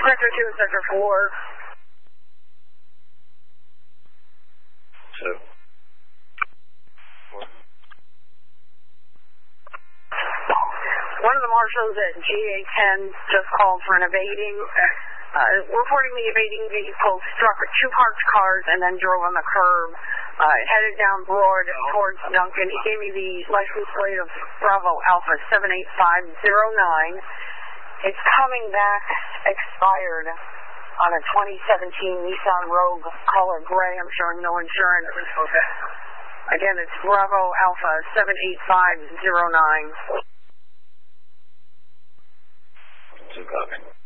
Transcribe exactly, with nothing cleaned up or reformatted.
Sector two and Sector four. Two. One of the marshals at G A ten just called for an evading, uh, reporting the evading vehicle struck two parked cars and then drove on the curb, uh, headed down Broad towards Duncan. He gave me the license plate of Bravo Alpha seven eight five zero nine. It's coming back expired on a twenty seventeen Nissan Rogue color gray. I'm showing no insurance. Again, it's Bravo Alpha seven eight five zero nine. Two copy.